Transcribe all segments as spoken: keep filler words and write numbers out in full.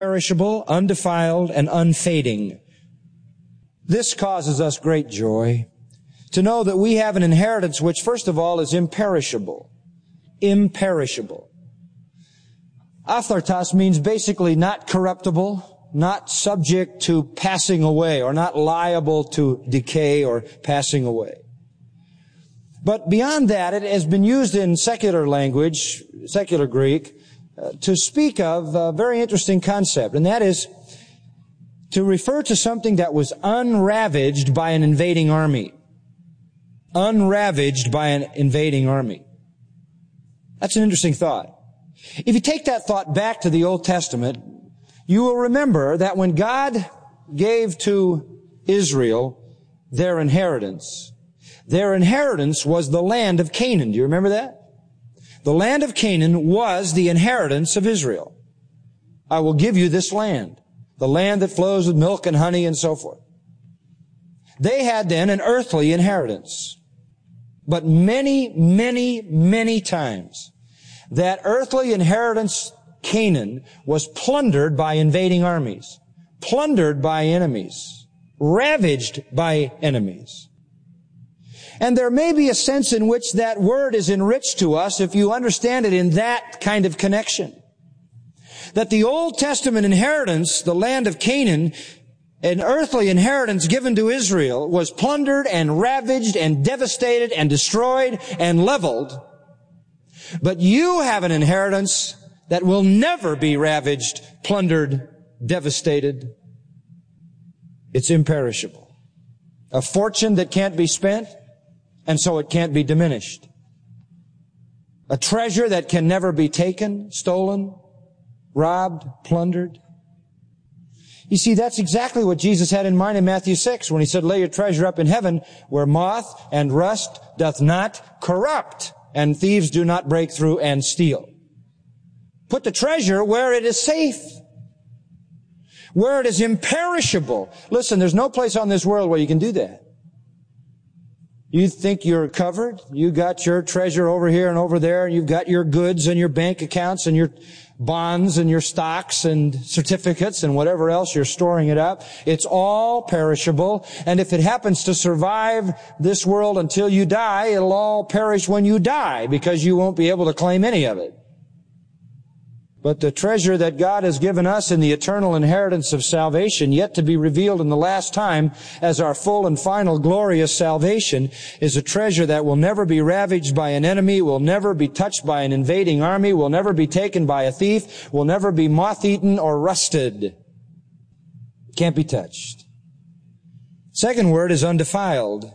imperishable, undefiled, and unfading. This causes us great joy to know that we have an inheritance which, first of all, is imperishable. Imperishable. Aphthartos means basically not corruptible, not subject to passing away, or not liable to decay or passing away. But beyond that, it has been used in secular language, secular Greek, uh, to speak of a very interesting concept, and that is to refer to something that was unravaged by an invading army. Unravaged by an invading army. That's an interesting thought. If you take that thought back to the Old Testament, you will remember that when God gave to Israel their inheritance, their inheritance was the land of Canaan. Do you remember that? The land of Canaan was the inheritance of Israel. I will give you this land, the land that flows with milk and honey and so forth. They had then an earthly inheritance. But many, many, many times, that earthly inheritance, Canaan, was plundered by invading armies, plundered by enemies, ravaged by enemies. And there may be a sense in which that word is enriched to us if you understand it in that kind of connection. That the Old Testament inheritance, the land of Canaan, an earthly inheritance given to Israel, was plundered and ravaged and devastated and destroyed and leveled. But you have an inheritance that will never be ravaged, plundered, devastated. It's imperishable. A fortune that can't be spent, and so it can't be diminished. A treasure that can never be taken, stolen, robbed, plundered. You see, that's exactly what Jesus had in mind in Matthew six when he said, lay your treasure up in heaven where moth and rust doth not corrupt and thieves do not break through and steal. Put the treasure where it is safe, where it is imperishable. Listen, there's no place on this world where you can do that. You think you're covered? You got your treasure over here and over there. You've got your goods and your bank accounts and your bonds and your stocks and certificates and whatever else you're storing it up. It's all perishable. And if it happens to survive this world until you die, it'll all perish when you die because you won't be able to claim any of it. But the treasure that God has given us in the eternal inheritance of salvation, yet to be revealed in the last time as our full and final glorious salvation, is a treasure that will never be ravaged by an enemy, will never be touched by an invading army, will never be taken by a thief, will never be moth-eaten or rusted. Can't be touched. Second word is undefiled.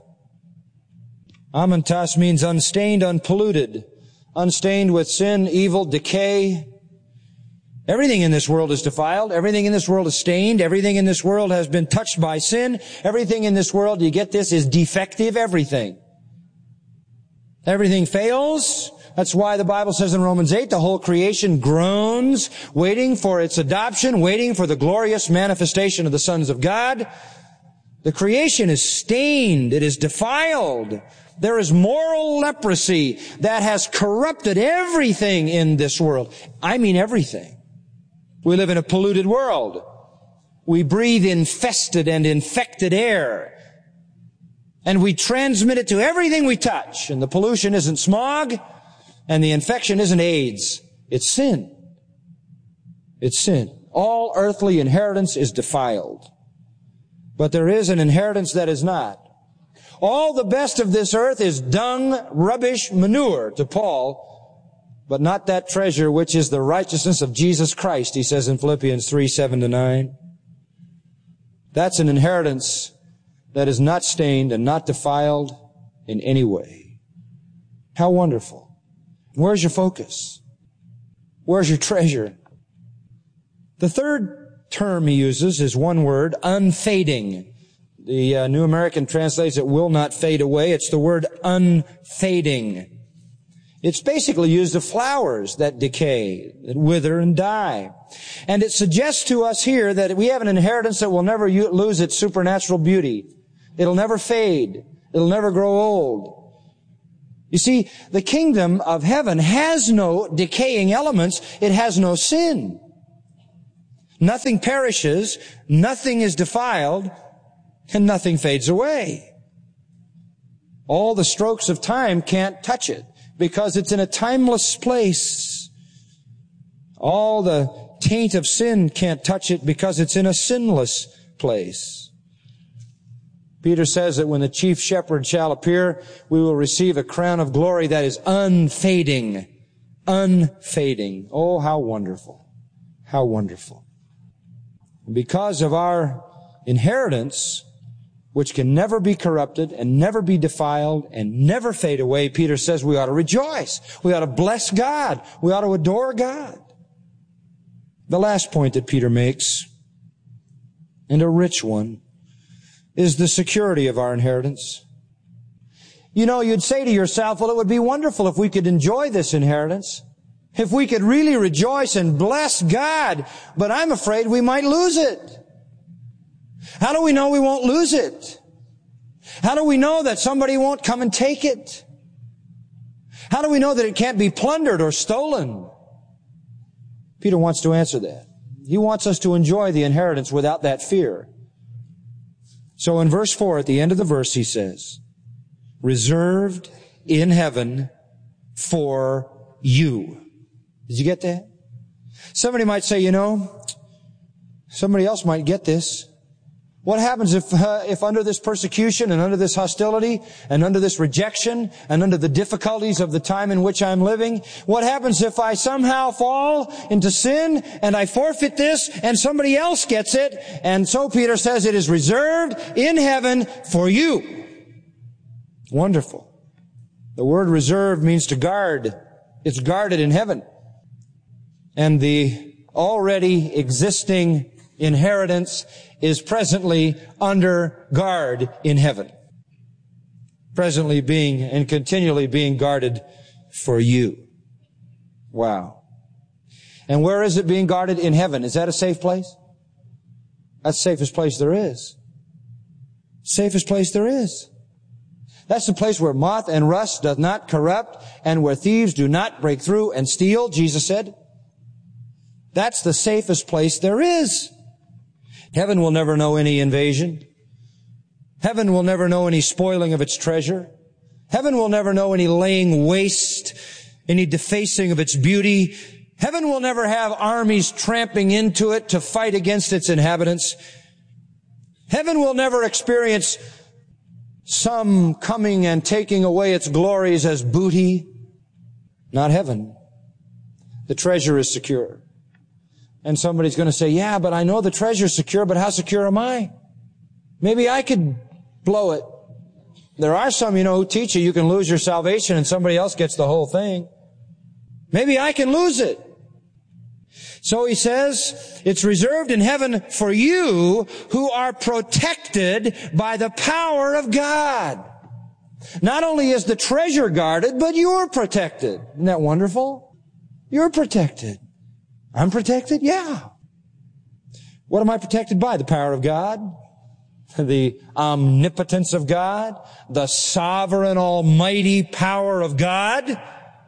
Amantas means unstained, unpolluted, unstained with sin, evil, decay. Everything in this world is defiled. Everything in this world is stained. Everything in this world has been touched by sin. Everything in this world, you get this, is defective. Everything. Everything fails. That's why the Bible says in Romans eight, the whole creation groans, waiting for its adoption, waiting for the glorious manifestation of the sons of God. The creation is stained. It is defiled. There is moral leprosy that has corrupted everything in this world. I mean everything. We live in a polluted world. We breathe infested and infected air. And we transmit it to everything we touch. And the pollution isn't smog, and the infection isn't AIDS. It's sin. It's sin. All earthly inheritance is defiled. But there is an inheritance that is not. All the best of this earth is dung, rubbish, manure to Paul, but not that treasure which is the righteousness of Jesus Christ, he says in Philippians three, seven to nine. That's an inheritance that is not stained and not defiled in any way. How wonderful. Where's your focus? Where's your treasure? The third term he uses is one word, unfading. The uh, New American translates it will not fade away. It's the word unfading. It's basically used of flowers that decay, that wither and die. And it suggests to us here that we have an inheritance that will never u- lose its supernatural beauty. It'll never fade. It'll never grow old. You see, the kingdom of heaven has no decaying elements. It has no sin. Nothing perishes, nothing is defiled, and nothing fades away. All the strokes of time can't touch it because it's in a timeless place. All the taint of sin can't touch it because it's in a sinless place. Peter says that when the chief shepherd shall appear, we will receive a crown of glory that is unfading. Unfading. Oh, how wonderful. How wonderful. Because of our inheritance, which can never be corrupted and never be defiled and never fade away, Peter says we ought to rejoice. We ought to bless God. We ought to adore God. The last point that Peter makes, and a rich one, is the security of our inheritance. You know, you'd say to yourself, well, it would be wonderful if we could enjoy this inheritance, if we could really rejoice and bless God, but I'm afraid we might lose it. How do we know we won't lose it? How do we know that somebody won't come and take it? How do we know that it can't be plundered or stolen? Peter wants to answer that. He wants us to enjoy the inheritance without that fear. So in verse four, at the end of the verse, he says, reserved in heaven for you. Did you get that? Somebody might say, you know, somebody else might get this. What happens if, uh, if under this persecution and under this hostility and under this rejection and under the difficulties of the time in which I'm living, what happens if I somehow fall into sin and I forfeit this and somebody else gets it? And so Peter says it is reserved in heaven for you. Wonderful. The word reserved means to guard. It's guarded in heaven. And the already existing inheritance is presently under guard in heaven. Presently being and continually being guarded for you. Wow. And where is it being guarded? In heaven. Is that a safe place? That's the safest place there is. Safest place there is. That's the place where moth and rust does not corrupt and where thieves do not break through and steal, Jesus said. That's the safest place there is. Heaven will never know any invasion. Heaven will never know any spoiling of its treasure. Heaven will never know any laying waste, any defacing of its beauty. Heaven will never have armies tramping into it to fight against its inhabitants. Heaven will never experience some coming and taking away its glories as booty. Not heaven. The treasure is secure. And somebody's going to say, yeah, but I know the treasure's secure, but how secure am I? Maybe I could blow it. There are some, you know, who teach you you can lose your salvation and somebody else gets the whole thing. Maybe I can lose it. So he says, it's reserved in heaven for you who are protected by the power of God. Not only is the treasure guarded, but you're protected. Isn't that wonderful? You're protected. I'm protected? Yeah. What am I protected by? The power of God, the omnipotence of God, the sovereign, almighty power of God.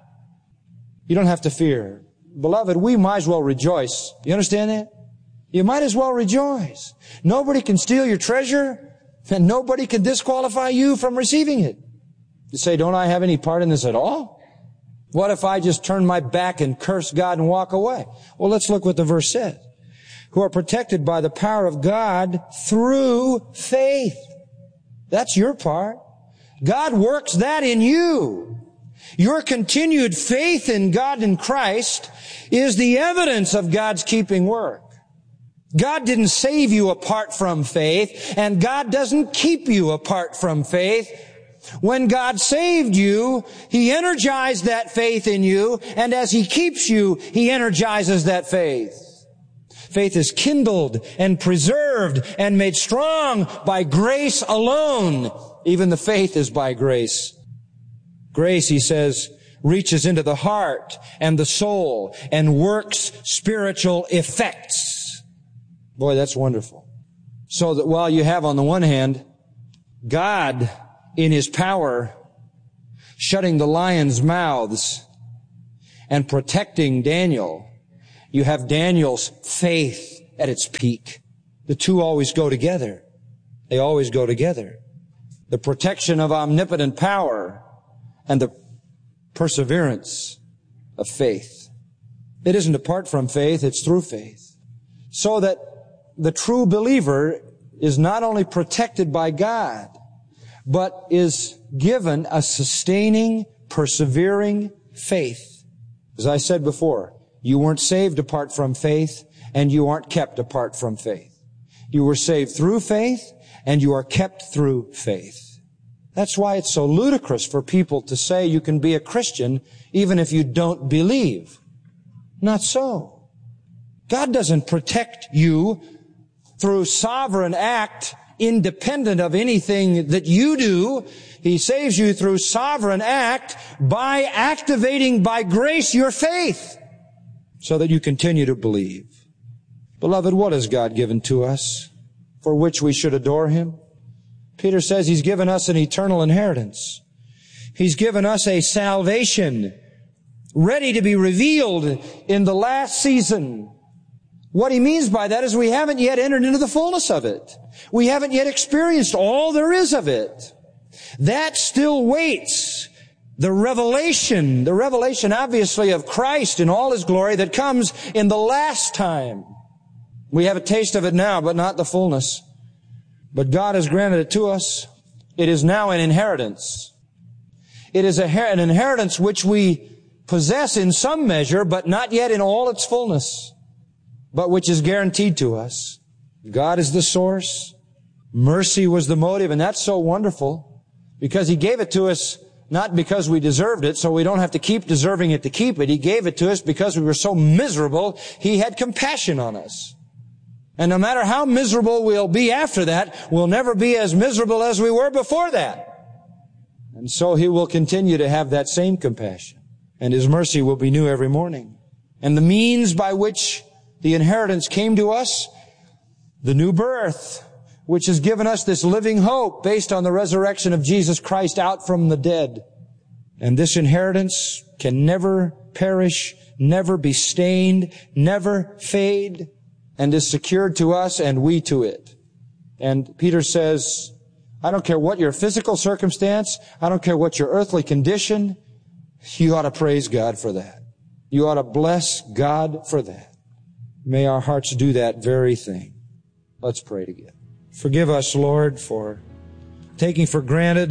You don't have to fear. Beloved, we might as well rejoice. You understand that? You might as well rejoice. Nobody can steal your treasure, and nobody can disqualify you from receiving it. You say, don't I have any part in this at all? What if I just turn my back and curse God and walk away? Well, let's look what the verse says. Who are protected by the power of God through faith. That's your part. God works that in you. Your continued faith in God and Christ is the evidence of God's keeping work. God didn't save you apart from faith, and God doesn't keep you apart from faith. When God saved you, He energized that faith in you, and as He keeps you, He energizes that faith. Faith is kindled and preserved and made strong by grace alone. Even the faith is by grace. Grace, he says, reaches into the heart and the soul and works spiritual effects. Boy, that's wonderful. So that while you have on the one hand, God in His power shutting the lions' mouths and protecting Daniel, you have Daniel's faith at its peak. The two always go together. They always go together. The protection of omnipotent power and the perseverance of faith. It isn't apart from faith, it's through faith. So that the true believer is not only protected by God, but is given a sustaining, persevering faith. As I said before, you weren't saved apart from faith, and you aren't kept apart from faith. You were saved through faith, and you are kept through faith. That's why it's so ludicrous for people to say you can be a Christian even if you don't believe. Not so. God doesn't protect you through sovereign act independent of anything that you do. He saves you through sovereign act by activating by grace your faith so that you continue to believe. Beloved, what has God given to us for which we should adore Him? Peter says He's given us an eternal inheritance. He's given us a salvation ready to be revealed in the last season. What he means by that is we haven't yet entered into the fullness of it. We haven't yet experienced all there is of it. That still waits. The revelation, the revelation obviously of Christ in all His glory that comes in the last time. We have a taste of it now, but not the fullness. But God has granted it to us. It is now an inheritance. It is a, an inheritance which we possess in some measure, but not yet in all its fullness, but which is guaranteed to us. God is the source. Mercy was the motive, and that's so wonderful because He gave it to us not because we deserved it, so we don't have to keep deserving it to keep it. He gave it to us because we were so miserable, He had compassion on us. And no matter how miserable we'll be after that, we'll never be as miserable as we were before that. And so He will continue to have that same compassion. And His mercy will be new every morning. And the means by which the inheritance came to us, the new birth, which has given us this living hope based on the resurrection of Jesus Christ out from the dead. And this inheritance can never perish, never be stained, never fade, and is secured to us and we to it. And Peter says, I don't care what your physical circumstance, I don't care what your earthly condition, you ought to praise God for that. You ought to bless God for that. May our hearts do that very thing. Let's pray together. Forgive us, Lord, for taking for granted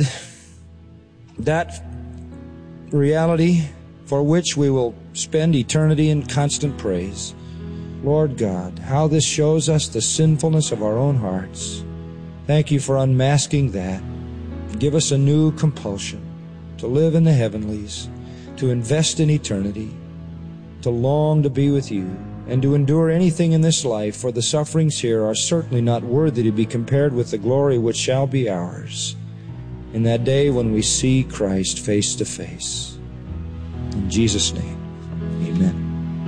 that reality for which we will spend eternity in constant praise. Lord God, how this shows us the sinfulness of our own hearts. Thank You for unmasking that. Give us a new compulsion to live in the heavenlies, to invest in eternity, to long to be with You, and to endure anything in this life, for the sufferings here are certainly not worthy to be compared with the glory which shall be ours in that day when we see Christ face to face. In Jesus' name, amen.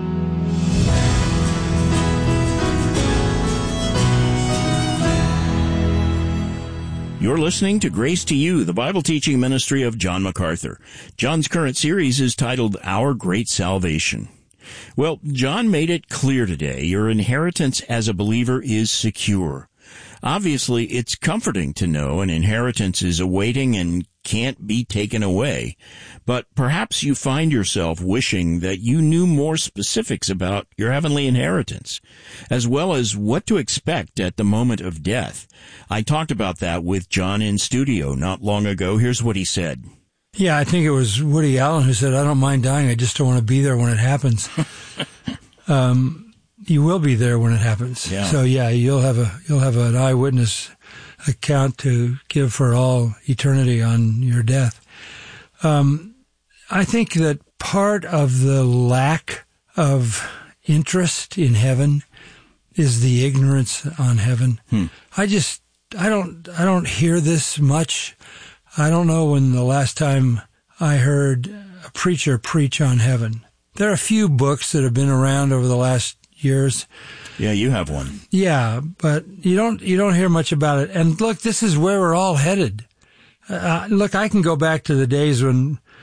You're listening to Grace to You, the Bible teaching ministry of John MacArthur. John's current series is titled Our Great Salvation. Well, John made it clear today your inheritance as a believer is secure. Obviously, it's comforting to know an inheritance is awaiting and can't be taken away. But perhaps you find yourself wishing that you knew more specifics about your heavenly inheritance, as well as what to expect at the moment of death. I talked about that with John in studio not long ago. Here's what he said. Yeah, I think it was Woody Allen who said, I don't mind dying, I just don't want to be there when it happens. um, you will be there when it happens. Yeah. So yeah, you'll have a you'll have an eyewitness account to give for all eternity on your death. Um, I think that part of the lack of interest in heaven is the ignorance on heaven. Hmm. I just I don't I don't hear this much. I don't know when the last time I heard a preacher preach on heaven. There are a few books that have been around over the last years. Yeah, you have one. Yeah, but you don't you don't hear much about it. And look, this is where we're all headed. Uh, look, I can go back to the days when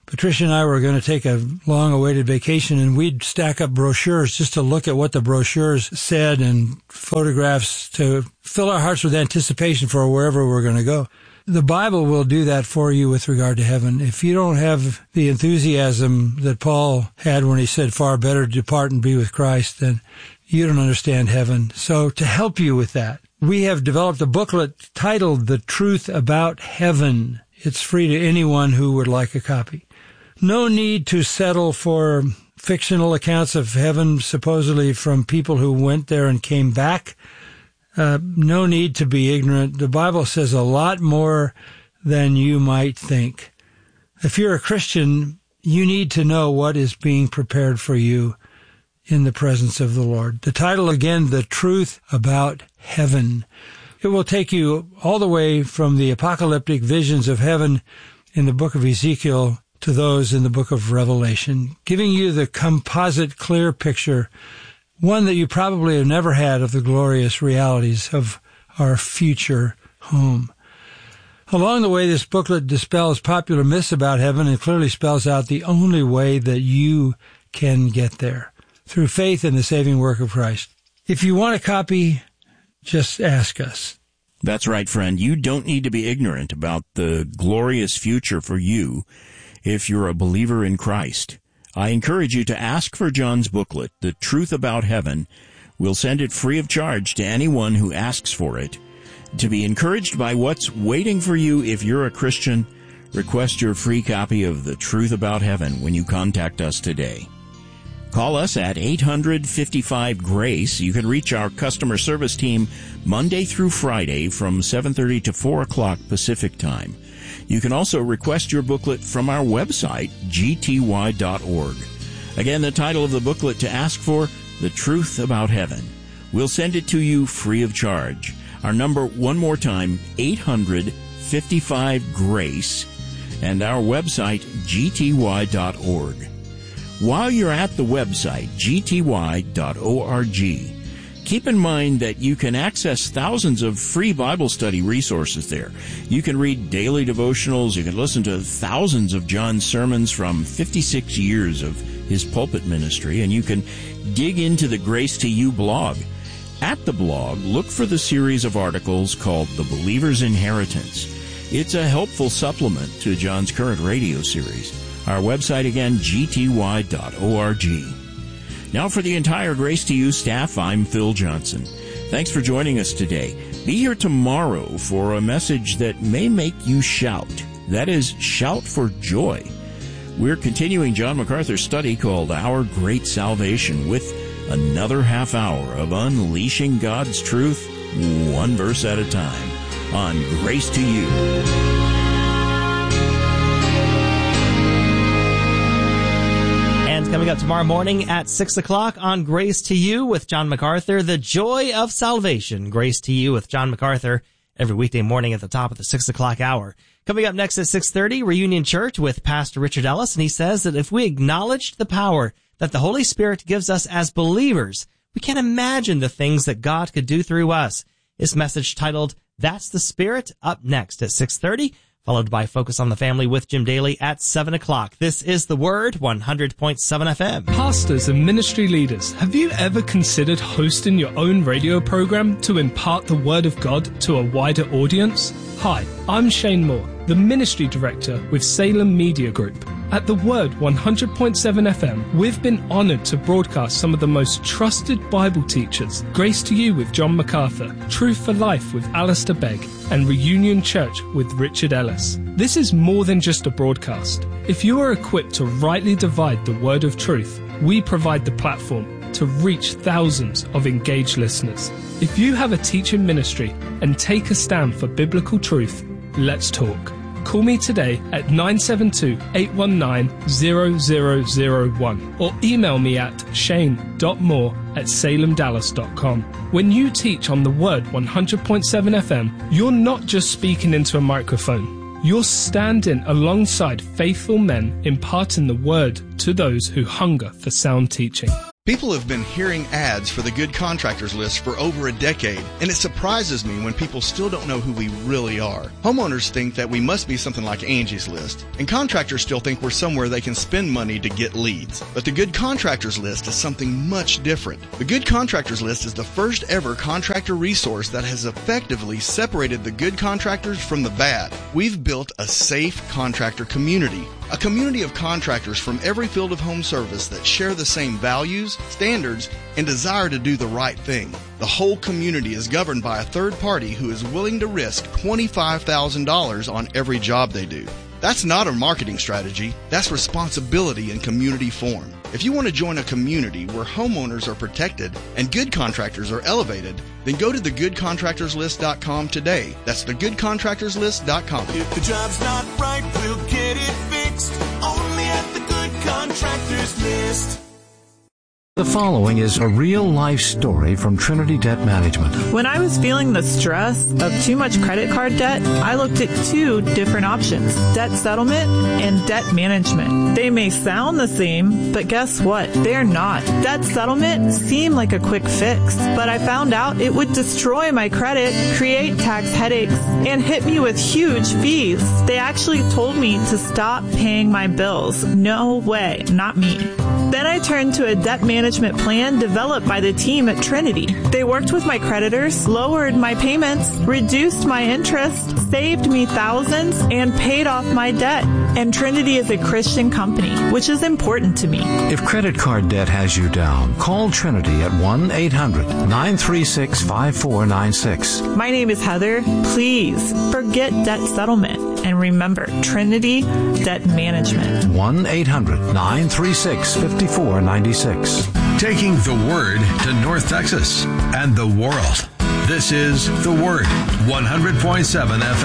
Patricia and I were going to take a long-awaited vacation, and we'd stack up brochures just to look at what the brochures said and photographs to fill our hearts with anticipation for wherever we're going to go. The Bible will do that for you with regard to heaven. If you don't have the enthusiasm that Paul had when he said, far better to depart and be with Christ, then you don't understand heaven. So to help you with that, we have developed a booklet titled The Truth About Heaven. It's free to anyone who would like a copy. No need to settle for fictional accounts of heaven, supposedly from people who went there and came back. Uh, no need to be ignorant. The Bible says a lot more than you might think. If you're a Christian, you need to know what is being prepared for you in the presence of the Lord. The title again, The Truth About Heaven. It will take you all the way from the apocalyptic visions of heaven in the book of Ezekiel to those in the book of Revelation, giving you the composite, clear picture, one that you probably have never had, of the glorious realities of our future home. Along the way, this booklet dispels popular myths about heaven and clearly spells out the only way that you can get there, through faith in the saving work of Christ. If you want a copy, just ask us. That's right, friend. You don't need to be ignorant about the glorious future for you if you're a believer in Christ. I encourage you to ask for John's booklet, The Truth About Heaven. We'll send it free of charge to anyone who asks for it. To be encouraged by what's waiting for you if you're a Christian, request your free copy of The Truth About Heaven when you contact us today. Call us at eight hundred, fifty-five, GRACE. You can reach our customer service team Monday through Friday from seven thirty to four o'clock Pacific Time. You can also request your booklet from our website, g t y dot org. Again, the title of the booklet to ask for, The Truth About Heaven. We'll send it to you free of charge. Our number, one more time, eight hundred, fifty-five, GRACE, and our website, g t y dot org. While you're at the website, g t y dot org, keep in mind that you can access thousands of free Bible study resources there. You can read daily devotionals. You can listen to thousands of John's sermons from fifty-six years of his pulpit ministry, and you can dig into the Grace to You blog. At the blog, look for the series of articles called The Believer's Inheritance. It's a helpful supplement to John's current radio series. Our website again, g t y dot org. Now for the entire Grace to You staff, I'm Phil Johnson. Thanks for joining us today. Be here tomorrow for a message that may make you shout. That is, shout for joy. We're continuing John MacArthur's study called Our Great Salvation with another half hour of unleashing God's truth, one verse at a time, on Grace to You. Coming up tomorrow morning at six o'clock on Grace to You with John MacArthur, The Joy of Salvation. Grace to You with John MacArthur every weekday morning at the top of the six o'clock hour. Coming up next at six thirty, Reunion Church with Pastor Richard Ellis, and he says that if we acknowledge the power that the Holy Spirit gives us as believers, we can't imagine the things that God could do through us. His message titled, That's the Spirit, up next at six thirty. Followed by Focus on the Family with Jim Daly at seven o'clock. This is The Word, one hundred point seven F M. Pastors and ministry leaders, have you ever considered hosting your own radio program to impart the Word of God to a wider audience? Hi, I'm Shane Moore, the Ministry Director with Salem Media Group. At The Word one hundred point seven F M, we've been honored to broadcast some of the most trusted Bible teachers, Grace to You with John MacArthur, Truth for Life with Alistair Begg, and Reunion Church with Richard Ellis. This is more than just a broadcast. If you are equipped to rightly divide the word of truth, we provide the platform to reach thousands of engaged listeners. If you have a teaching ministry and take a stand for biblical truth, let's talk. Call me today at nine seven two, eight one nine, zero zero zero one or email me at shane dot moore at salem dallas dot com. When you teach on the Word one hundred point seven F M, you're not just speaking into a microphone. You're standing alongside faithful men imparting the Word to those who hunger for sound teaching. People have been hearing ads for the Good Contractors List for over a decade, and it surprises me when people still don't know who we really are. Homeowners think that we must be something like Angie's List, and contractors still think we're somewhere they can spend money to get leads. But the Good Contractors List is something much different. The Good Contractors List is the first ever contractor resource that has effectively separated the good contractors from the bad. We've built a safe contractor community. A community of contractors from every field of home service that share the same values, standards, and desire to do the right thing. The whole community is governed by a third party who is willing to risk twenty-five thousand dollars on every job they do. That's not a marketing strategy. That's responsibility in community form. If you want to join a community where homeowners are protected and good contractors are elevated, then go to the good contractors list dot com today. That's the good contractors list dot com. If the job's not right, we'll get it fixed. Only at the Good Contractors List. The following is a real-life story from Trinity Debt Management. When I was feeling the stress of too much credit card debt, I looked at two different options, debt settlement and debt management. They may sound the same, but guess what? They're not. Debt settlement seemed like a quick fix, but I found out it would destroy my credit, create tax headaches, and hit me with huge fees. They actually told me to stop paying my bills. No way, not me. Then I turned to a debt management plan developed by the team at Trinity. They worked with my creditors, lowered my payments, reduced my interest, saved me thousands, and paid off my debt. And Trinity is a Christian company, which is important to me. If credit card debt has you down, call Trinity at one eight hundred nine three six five four nine six. My name is Heather. Please forget debt settlement and remember Trinity Debt Management. one eight hundred nine three six five four nine six. Taking the Word to North Texas and the world. This is The Word, one hundred point seven F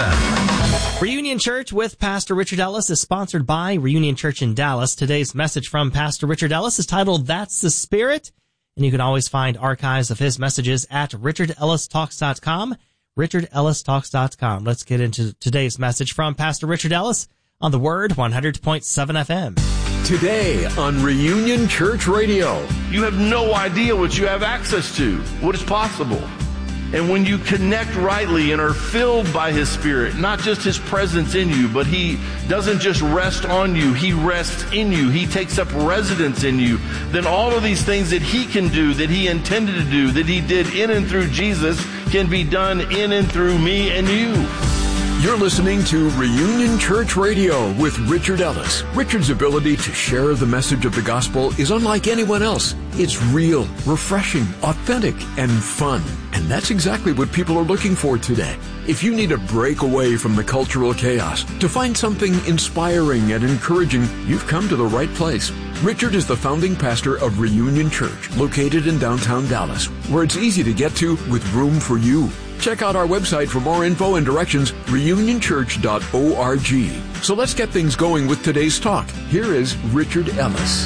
M. Reunion Church with Pastor Richard Ellis is sponsored by Reunion Church in Dallas. Today's message from Pastor Richard Ellis is titled, That's the Spirit. And you can always find archives of his messages at richard ellis talks dot com. richard ellis talks dot com. Let's get into today's message from Pastor Richard Ellis on The Word, one hundred point seven F M. Today on Reunion Church Radio. You have no idea what you have access to, what is possible. And when you connect rightly and are filled by His Spirit, not just His presence in you, but He doesn't just rest on you, He rests in you. He takes up residence in you. Then all of these things that He can do, that He intended to do, that He did in and through Jesus, can be done in and through me and you. You're listening to Reunion Church Radio with Richard Ellis. Richard's ability to share the message of the gospel is unlike anyone else. It's real, refreshing, authentic, and fun. And that's exactly what people are looking for today. If you need a break away from the cultural chaos, to find something inspiring and encouraging, you've come to the right place. Richard is the founding pastor of Reunion Church, located in downtown Dallas, where it's easy to get to with room for you. Check out our website for more info and directions, reunion church dot org. So let's get things going with today's talk. Here is Richard Ellis.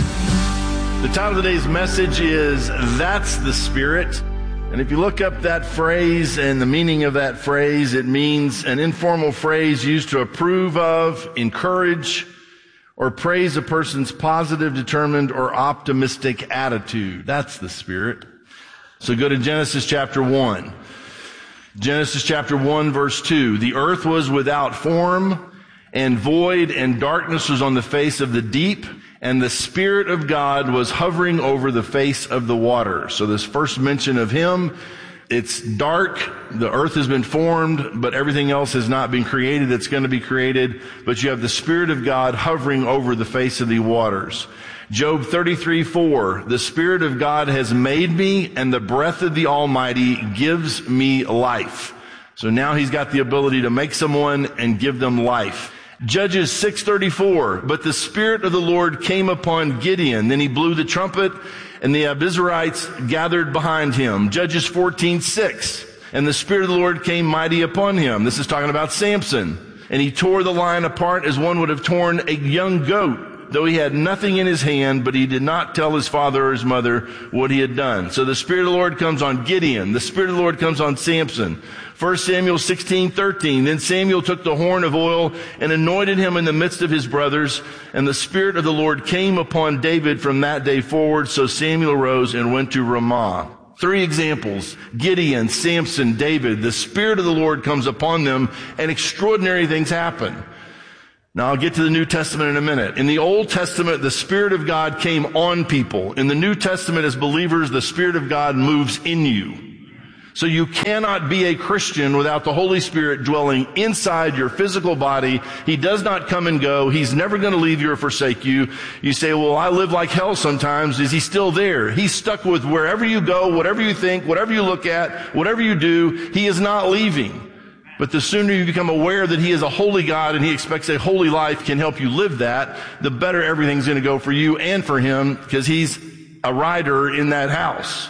The title of today's message is, That's the Spirit. And if you look up that phrase and the meaning of that phrase, it means an informal phrase used to approve of, encourage, or praise a person's positive, determined, or optimistic attitude. That's the Spirit. So go to Genesis chapter one. Genesis chapter one, verse two. The earth was without form and void, and darkness was on the face of the deep, and the Spirit of God was hovering over the face of the water. So this first mention of Him, it's dark, the earth has been formed, but everything else has not been created that's going to be created. But you have the Spirit of God hovering over the face of the waters. Job thirty-three four, the Spirit of God has made me, and the breath of the Almighty gives me life. So now He's got the ability to make someone and give them life. Judges six thirty-four, but the Spirit of the Lord came upon Gideon. Then he blew the trumpet, and the Abiezrites gathered behind him. Judges fourteen six, and the Spirit of the Lord came mighty upon him. This is talking about Samson. And he tore the lion apart as one would have torn a young goat. though he had nothing in his hand, but he did not tell his father or his mother what he had done. So the Spirit of the Lord comes on Gideon. The Spirit of the Lord comes on Samson. First Samuel sixteen thirteen. Then Samuel took the horn of oil and anointed him in the midst of his brothers, and the Spirit of the Lord came upon David from that day forward. So Samuel arose and went to Ramah. Three examples: Gideon, Samson, David. The Spirit of the Lord comes upon them, and extraordinary things happen. Now, I'll get to the New Testament in a minute. In the Old Testament, the Spirit of God came on people. In the New Testament, as believers, the Spirit of God moves in you. So you cannot be a Christian without the Holy Spirit dwelling inside your physical body. He does not come and go. He's never going to leave you or forsake you. You say, well, I live like hell sometimes. Is he still there? He's stuck with wherever you go, whatever you think, whatever you look at, whatever you do. He is not leaving. But the sooner you become aware that he is a holy God and he expects a holy life can help you live that, the better everything's going to go for you and for him, because he's a rider in that house.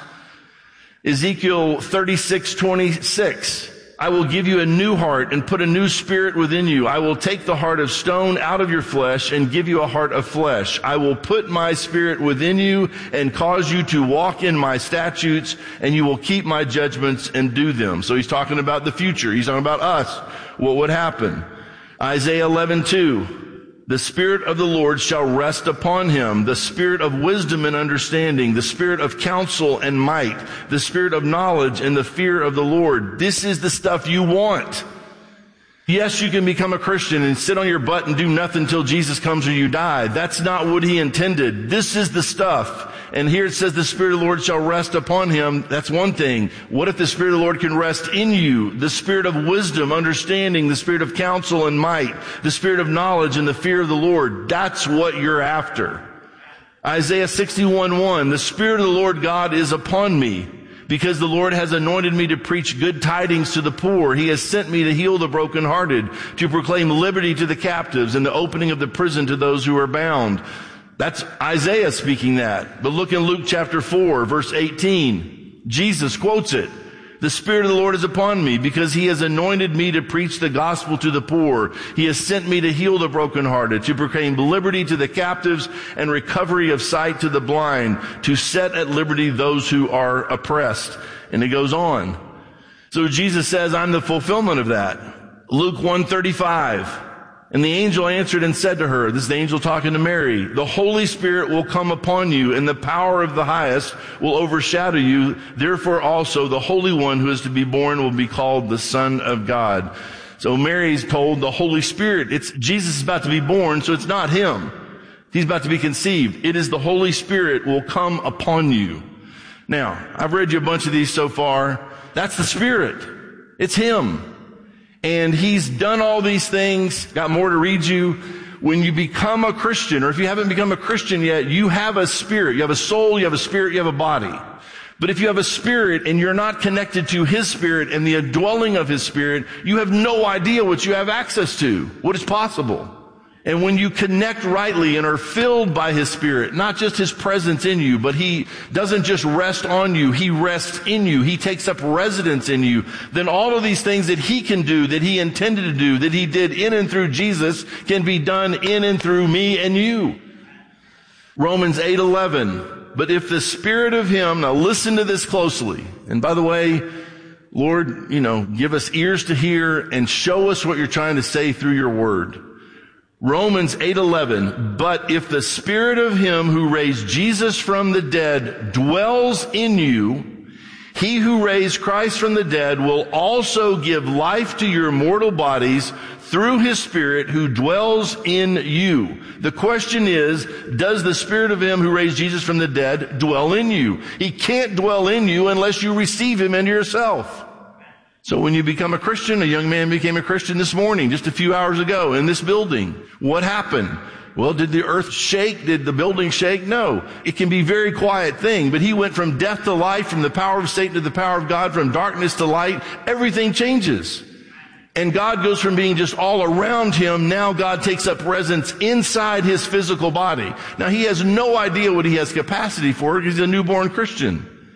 Ezekiel thirty-six twenty-six. I will give you a new heart and put a new spirit within you. I will take the heart of stone out of your flesh and give you a heart of flesh. I will put my spirit within you and cause you to walk in my statutes, and you will keep my judgments and do them. So he's talking about the future. He's talking about us. What would happen? Isaiah eleven two. The Spirit of the Lord shall rest upon him, the Spirit of wisdom and understanding, the Spirit of counsel and might, the Spirit of knowledge and the fear of the Lord. This is the stuff you want. Yes, you can become a Christian and sit on your butt and do nothing until Jesus comes or you die. That's not what he intended. This is the stuff. And here it says the Spirit of the Lord shall rest upon him. That's one thing. What if the Spirit of the Lord can rest in you? The Spirit of wisdom, understanding, the Spirit of counsel and might, the Spirit of knowledge and the fear of the Lord. That's what you're after. Isaiah sixty-one one. The Spirit of the Lord God is upon me, because the Lord has anointed me to preach good tidings to the poor. He has sent me to heal the brokenhearted, to proclaim liberty to the captives and the opening of the prison to those who are bound. That's Isaiah speaking that. But look in Luke chapter four, verse eighteen. Jesus quotes it. The Spirit of the Lord is upon me, because he has anointed me to preach the gospel to the poor. He has sent me to heal the brokenhearted, to proclaim liberty to the captives and recovery of sight to the blind, to set at liberty those who are oppressed. And it goes on. So Jesus says, I'm the fulfillment of that. Luke one thirty-five. And the angel answered and said to her, this is the angel talking to Mary, the Holy Spirit will come upon you, and the power of the highest will overshadow you. Therefore also the Holy One who is to be born will be called the Son of God. So Mary's told the Holy Spirit, it's Jesus is about to be born, so it's not him. He's about to be conceived. It is the Holy Spirit will come upon you. Now, I've read you a bunch of these so far. That's the Spirit. It's him. And he's done all these things, got more to read you. When you become a Christian, or if you haven't become a Christian yet, you have a spirit. You have a soul, you have a spirit, you have a body. But if you have a spirit and you're not connected to his spirit and the indwelling of his spirit, you have no idea what you have access to, what is possible. And when you connect rightly and are filled by his Spirit, not just his presence in you, but he doesn't just rest on you, he rests in you, he takes up residence in you, then all of these things that he can do, that he intended to do, that he did in and through Jesus, can be done in and through me and you. Romans eight eleven. But if the Spirit of him, now listen to this closely, and by the way, Lord, you know, give us ears to hear and show us what you're trying to say through your word. Romans eight eleven, but if the Spirit of him who raised Jesus from the dead dwells in you, he who raised Christ from the dead will also give life to your mortal bodies through his Spirit who dwells in you. The question is, does the Spirit of him who raised Jesus from the dead dwell in you? He can't dwell in you unless you receive him into yourself. So when you become a Christian, a young man became a Christian this morning, just a few hours ago in this building. What happened? Well, did the earth shake? Did the building shake? No. It can be a very quiet thing, but he went from death to life, from the power of Satan to the power of God, from darkness to light. Everything changes. And God goes from being just all around him, now God takes up residence inside his physical body. Now he has no idea what he has capacity for because he's a newborn Christian.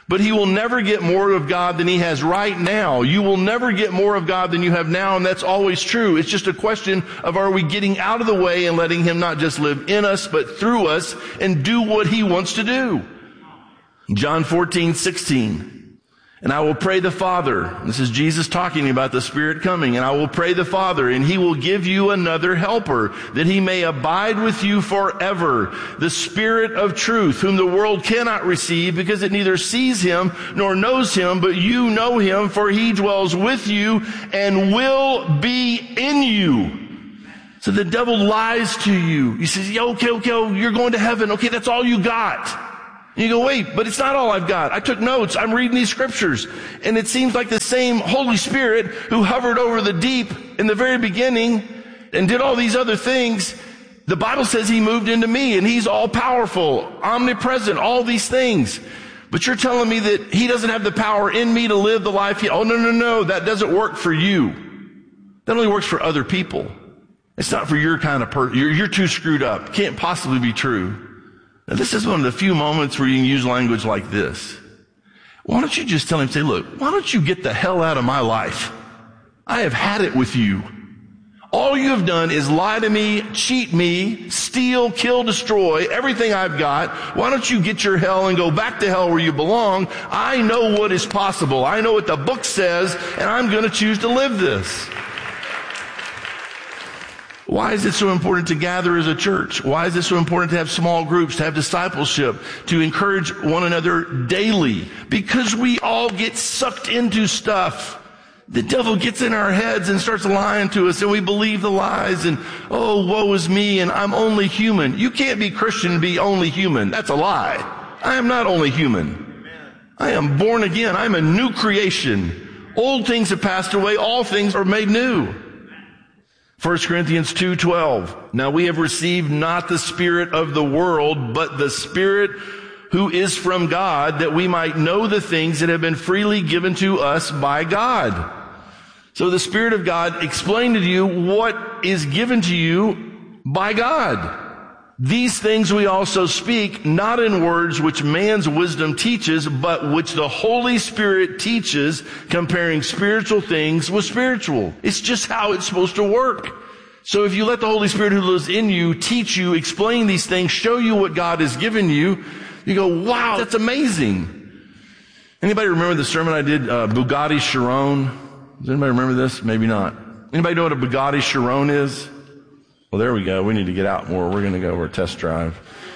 But he will never get more of God than he has right now. You will never get more of God than you have now, and that's always true. It's just a question of, are we getting out of the way and letting him not just live in us, but through us and do what he wants to do? John fourteen sixteen. And I will pray the Father. This is Jesus talking about the Spirit coming. And I will pray the Father, and he will give you another helper, that he may abide with you forever. The Spirit of truth, whom the world cannot receive, because it neither sees him nor knows him, but you know him, for he dwells with you and will be in you. So the devil lies to you. He says, yeah, okay, okay, oh, you're going to heaven. Okay, that's all you got. And you go, wait, but it's not all I've got. I took notes. I'm reading these scriptures. And it seems like the same Holy Spirit who hovered over the deep in the very beginning and did all these other things, the Bible says he moved into me, and he's all powerful, omnipresent, all these things. But you're telling me that he doesn't have the power in me to live the life he, oh, no, no, no, that doesn't work for you. That only works for other people. It's not for your kind of person. You're, you're too screwed up. Can't possibly be true. Now, this is one of the few moments where you can use language like this. Why don't you just tell him, say, look, why don't you get the hell out of my life? I have had it with you. All you have done is lie to me, cheat me, steal, kill, destroy everything I've got. Why don't you get your hell and go back to hell where you belong? I know what is possible. I know what the book says, and I'm going to choose to live this. Why is it so important to gather as a church? Why is it so important to have small groups, to have discipleship, to encourage one another daily? Because we all get sucked into stuff. The devil gets in our heads and starts lying to us, and we believe the lies, and, oh, woe is me, and I'm only human. You can't be Christian and be only human. That's a lie. I am not only human. I am born again. I'm a new creation. Old things have passed away. All things are made new. First Corinthians two twelve. Now we have received not the spirit of the world, but the Spirit who is from God, that we might know the things that have been freely given to us by God. So the Spirit of God explained to you what is given to you by God. These things we also speak, not in words which man's wisdom teaches, but which the Holy Spirit teaches, comparing spiritual things with spiritual. It's just how it's supposed to work. So if you let the Holy Spirit who lives in you teach you, explain these things, show you what God has given you, you go, wow, that's amazing. Anybody remember the sermon I did, uh, Bugatti Chiron? Does anybody remember this? Maybe not. Anybody know what a Bugatti Chiron is? Well, there we go. We need to get out more. We're going to go over a test drive.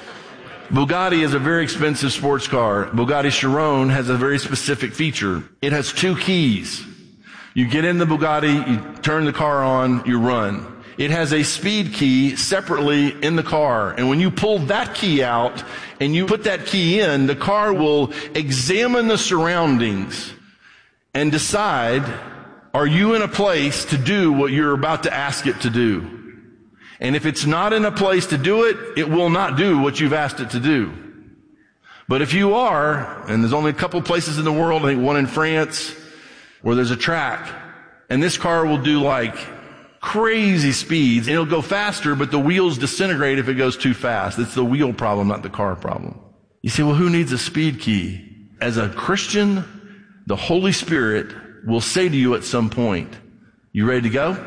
Bugatti is a very expensive sports car. Bugatti Chiron has a very specific feature. It has two keys. You get in the Bugatti, you turn the car on, you run. It has a speed key separately in the car. And when you pull that key out and you put that key in, the car will examine the surroundings and decide, are you in a place to do what you're about to ask it to do? And if it's not in a place to do it, it will not do what you've asked it to do. But if you are, and there's only a couple places in the world, I think one in France, where there's a track, and this car will do like crazy speeds, and it'll go faster, but the wheels disintegrate if it goes too fast. It's the wheel problem, not the car problem. You say, well, who needs a speed key? As a Christian, the Holy Spirit will say to you at some point, you ready to go?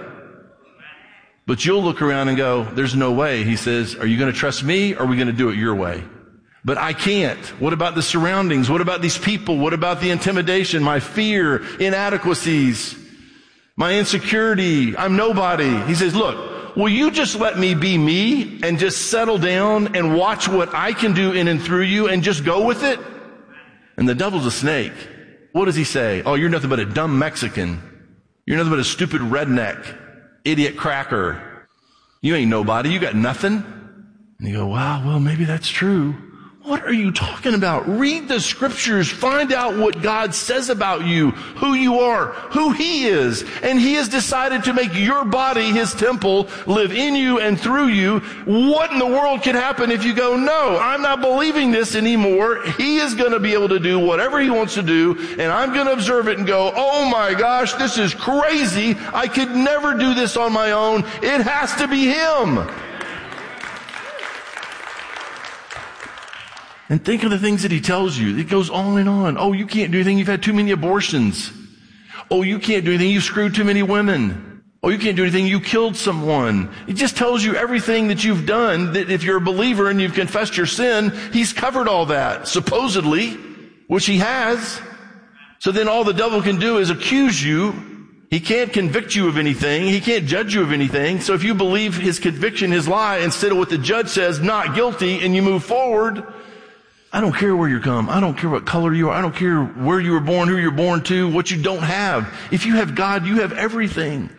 But you'll look around and go, there's no way. He says, are you going to trust me, or are we going to do it your way? But I can't. What about the surroundings? What about these people? What about the intimidation, my fear, inadequacies, my insecurity? I'm nobody. He says, look, will you just let me be me and just settle down and watch what I can do in and through you and just go with it? And the devil's a snake. What does he say? Oh, you're nothing but a dumb Mexican. You're nothing but a stupid redneck. Idiot cracker. You ain't nobody. You got nothing. And you go, wow, well, maybe that's true. What are you talking about? Read the scriptures. Find out what God says about you, who you are, who He is. And He has decided to make your body His temple, live in you and through you. What in the world could happen if you go, no, I'm not believing this anymore. He is going to be able to do whatever He wants to do, and I'm going to observe it and go, oh my gosh, this is crazy. I could never do this on my own. It has to be Him. And think of the things that he tells you. It goes on and on. Oh, you can't do anything. You've had too many abortions. Oh, you can't do anything. You screwed too many women. Oh, you can't do anything. You killed someone. It just tells you everything that you've done, that if you're a believer and you've confessed your sin, he's covered all that, supposedly, which he has. So then all the devil can do is accuse you. He can't convict you of anything. He can't judge you of anything. So if you believe his conviction, his lie, instead of what the judge says, not guilty, and you move forward, I don't care where you come. I don't care what color you are. I don't care where you were born, who you're born to, what you don't have. If you have God, you have everything.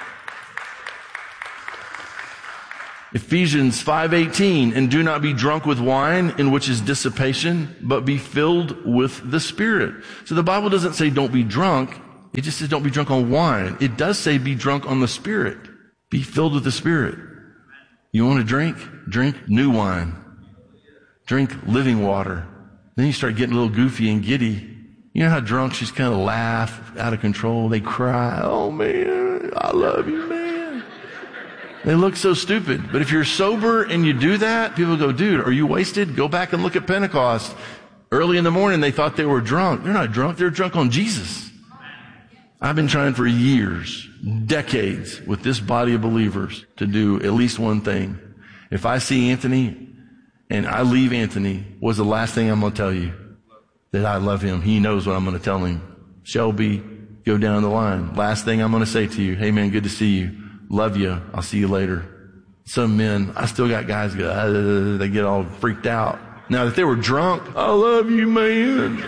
Ephesians five eighteen, and do not be drunk with wine, in which is dissipation, but be filled with the Spirit. So the Bible doesn't say don't be drunk. It just says don't be drunk on wine. It does say be drunk on the Spirit. Be filled with the Spirit. You want to drink? Drink new wine. Drink living water. Then you start getting a little goofy and giddy. You know how drunks just kind of laugh out of control. They cry. Oh man, I love you, man. They look so stupid. But if you're sober and you do that, people go, dude, are you wasted? Go back and look at Pentecost. Early in the morning, they thought they were drunk. They're not drunk. They're drunk on Jesus. I've been trying for years, decades, with this body of believers to do at least one thing. If I see Anthony and I leave Anthony, what's the last thing I'm going to tell you? That I love him. He knows what I'm going to tell him. Shelby, go down the line. Last thing I'm going to say to you, hey man, good to see you. Love you. I'll see you later. Some men, I still got guys go, uh, they get all freaked out. Now, if they were drunk, I love you, man.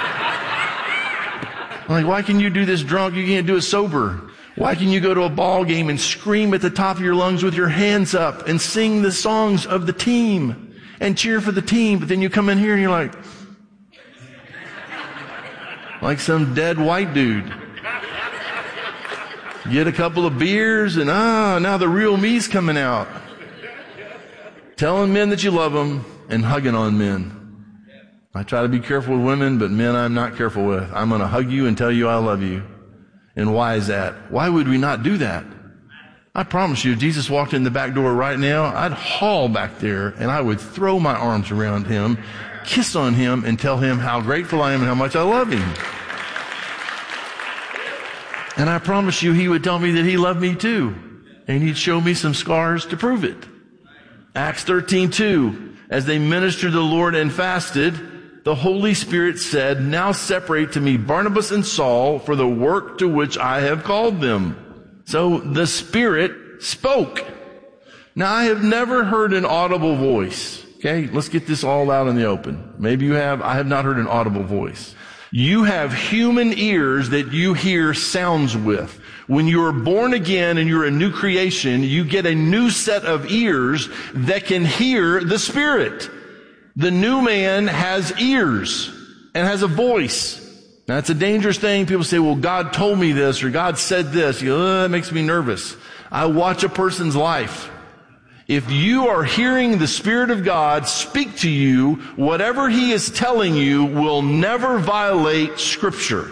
I'm like, why can you do this drunk? You can't do it sober. Why can you go to a ball game and scream at the top of your lungs with your hands up and sing the songs of the team and cheer for the team, but then you come in here and you're like, like some dead white dude. Get a couple of beers and ah, now the real me's coming out. Telling men that you love them and hugging on men. I try to be careful with women, but men I'm not careful with. I'm going to hug you and tell you I love you. And why is that? Why would we not do that? I promise you, if Jesus walked in the back door right now, I'd haul back there and I would throw my arms around him, kiss on him, and tell him how grateful I am and how much I love him. And I promise you, he would tell me that he loved me too. And he'd show me some scars to prove it. Acts thirteen two, as they ministered to the Lord and fasted, the Holy Spirit said, now separate to me Barnabas and Saul for the work to which I have called them. So the Spirit spoke. Now I have never heard an audible voice. Okay, let's get this all out in the open. Maybe you have. I have not heard an audible voice. You have human ears that you hear sounds with. When you are born again and you're a new creation, you get a new set of ears that can hear the Spirit. The new man has ears and has a voice. Now, it's a dangerous thing. People say, well, God told me this or God said this. You go, oh, that makes me nervous. I watch a person's life. If you are hearing the Spirit of God speak to you, whatever He is telling you will never violate Scripture.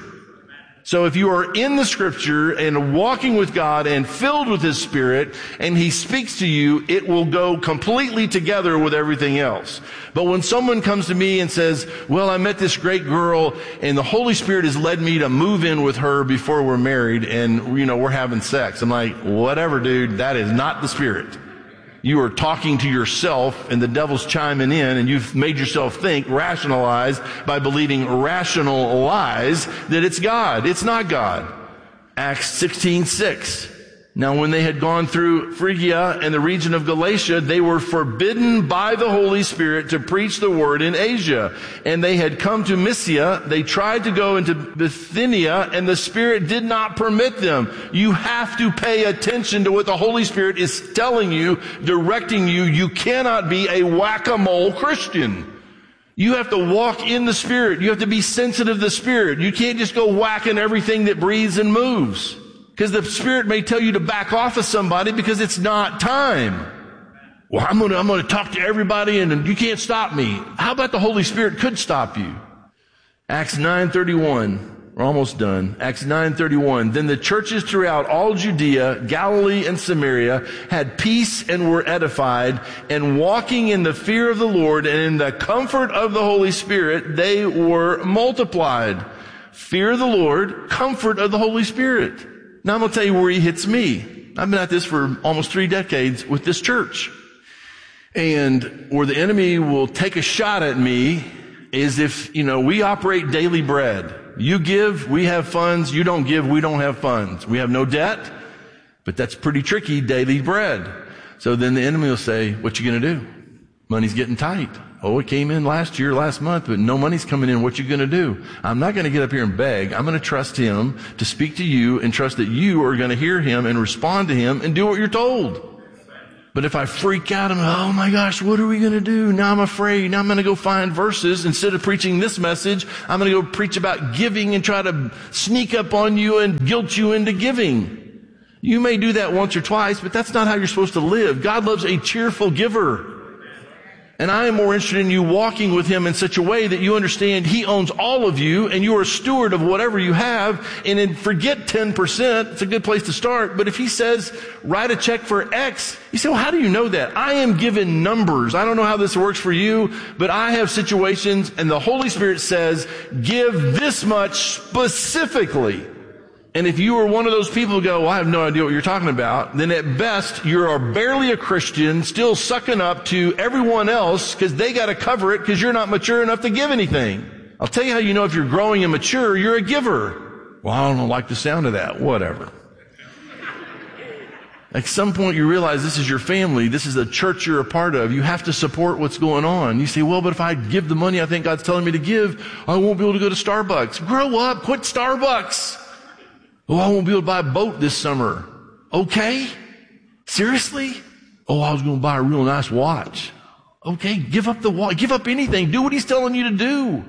So if you are in the Scripture and walking with God and filled with His Spirit and He speaks to you, it will go completely together with everything else. But when someone comes to me and says, well, I met this great girl and the Holy Spirit has led me to move in with her before we're married and, you know, we're having sex. I'm like, whatever, dude, that is not the Spirit. You are talking to yourself and the devil's chiming in and you've made yourself think, rationalize by believing rational lies that it's God. It's not God. Acts sixteen six. Now when they had gone through Phrygia and the region of Galatia, they were forbidden by the Holy Spirit to preach the word in Asia. And they had come to Mysia. They tried to go into Bithynia and the Spirit did not permit them. You have to pay attention to what the Holy Spirit is telling you, directing you. You cannot be a whack-a-mole Christian. You have to walk in the Spirit. You have to be sensitive to the Spirit. You can't just go whacking everything that breathes and moves. Because the Spirit may tell you to back off of somebody because it's not time. Well, I'm going to, I'm going to talk to everybody and you can't stop me. How about the Holy Spirit could stop you? Acts nine thirty-one. We're almost done. Acts nine thirty-one. Then the churches throughout all Judea, Galilee, and Samaria had peace and were edified, and walking in the fear of the Lord and in the comfort of the Holy Spirit, they were multiplied. Fear of the Lord, comfort of the Holy Spirit. Now I'm going to tell you where he hits me. I've been at this for almost three decades with this church. And where the enemy will take a shot at me is if, you know, we operate daily bread. You give, we have funds. You don't give, we don't have funds. We have no debt, but that's pretty tricky, daily bread. So then the enemy will say, what you going to do? Money's getting tight. Oh, it came in last year, last month, but no money's coming in. What you going to do? I'm not going to get up here and beg. I'm going to trust him to speak to you and trust that you are going to hear him and respond to him and do what you're told. But if I freak out, I'm, oh my gosh, what are we going to do? Now I'm afraid. Now I'm going to go find verses. Instead of preaching this message, I'm going to go preach about giving and try to sneak up on you and guilt you into giving. You may do that once or twice, but that's not how you're supposed to live. God loves a cheerful giver. And I am more interested in you walking with him in such a way that you understand he owns all of you and you are a steward of whatever you have. And then forget ten percent. It's a good place to start. But if he says, write a check for X, you say, well, how do you know that? I am given numbers. I don't know how this works for you, but I have situations and the Holy Spirit says, give this much specifically. And if you are one of those people who go, well, I have no idea what you're talking about, then at best, you are barely a Christian, still sucking up to everyone else because they got to cover it because you're not mature enough to give anything. I'll tell you how you know if you're growing and mature, you're a giver. Well, I don't like the sound of that. Whatever. At some point you realize this is your family. This is a church you're a part of. You have to support what's going on. You say, well, but if I give the money I think God's telling me to give, I won't be able to go to Starbucks. Grow up. Quit Starbucks. Oh, I won't be able to buy a boat this summer. Okay? Seriously? Oh, I was going to buy a real nice watch. Okay, give up the watch. Give up anything. Do what he's telling you to do.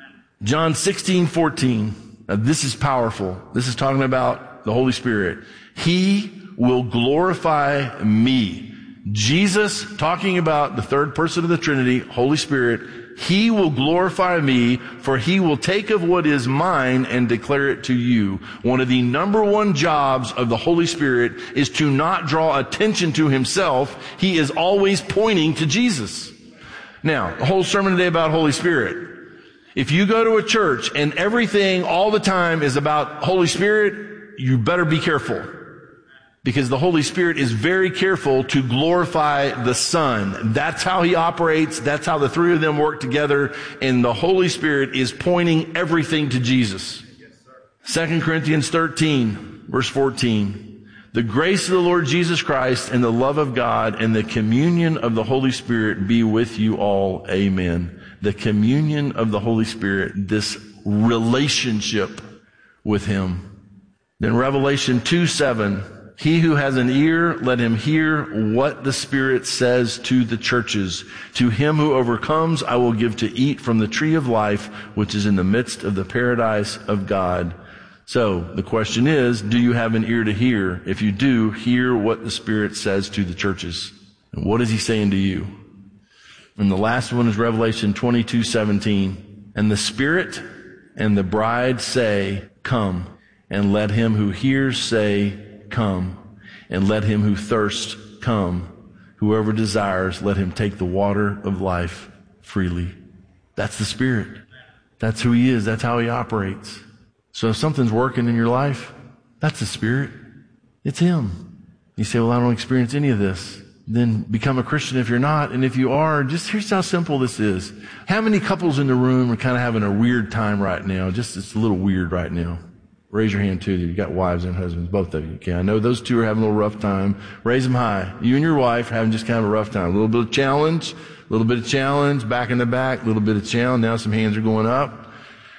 John sixteen fourteen. Now this is powerful. This is talking about the Holy Spirit. He will glorify me. Jesus, talking about the third person of the Trinity, Holy Spirit, he will glorify me, for he will take of what is mine and declare it to you. One of the number one jobs of the Holy Spirit is to not draw attention to himself. He is always pointing to Jesus. Now, the whole sermon today about Holy Spirit. If you go to a church and everything all the time is about Holy Spirit, you better be careful. Because the Holy Spirit is very careful to glorify the Son. That's how he operates. That's how the three of them work together. And the Holy Spirit is pointing everything to Jesus. Second Corinthians thirteen, verse fourteen. The grace of the Lord Jesus Christ and the love of God and the communion of the Holy Spirit be with you all. Amen. The communion of the Holy Spirit, this relationship with him. Then Revelation two seven. He who has an ear, let him hear what the Spirit says to the churches. To him who overcomes, I will give to eat from the tree of life, which is in the midst of the paradise of God. So the question is, do you have an ear to hear? If you do, hear what the Spirit says to the churches. And what is he saying to you? And the last one is Revelation twenty-two seventeen. And the Spirit and the bride say, come. And let him who hears say, come, and let him who thirsts come. Whoever desires, let him take the water of life freely. That's the Spirit. That's who he is. That's how he operates. So if something's working in your life, that's the Spirit. It's him. You say, well, I don't experience any of this. Then become a Christian if you're not. And if you are, just here's how simple this is. How many couples in the room are kind of having a weird time right now? Just, it's a little weird right now. Raise your hand too. You got wives and husbands, both of you. Okay, I know those two are having a little rough time. Raise them high. You and your wife are having just kind of a rough time. A little bit of challenge, a little bit of challenge, back in the back, a little bit of challenge. Now some hands are going up.